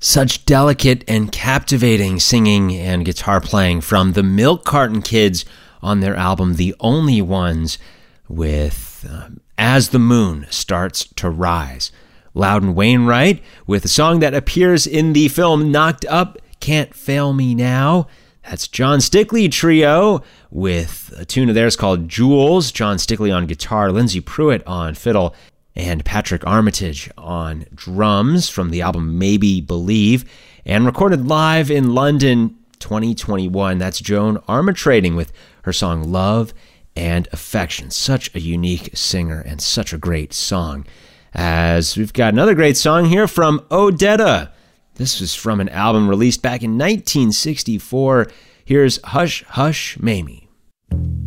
Such delicate and captivating singing and guitar playing from the Milk Carton Kids on their album The Only Ones with As the Moon Starts to Rise. Loudon Wainwright with a song that appears in the film Knocked Up, Can't Fail Me Now. That's John Stickley Trio with a tune of theirs called Jewels. John Stickley on guitar, Lindsay Pruitt on fiddle, and Patrick Armitage on drums from the album Maybe Believe, and recorded live in London 2021. That's Joan Armatrading with her song Love and Affection. Such a unique singer and such a great song. As we've got another great song here from Odetta. This was from an album released back in 1964. Here's Hush Hush Mamie.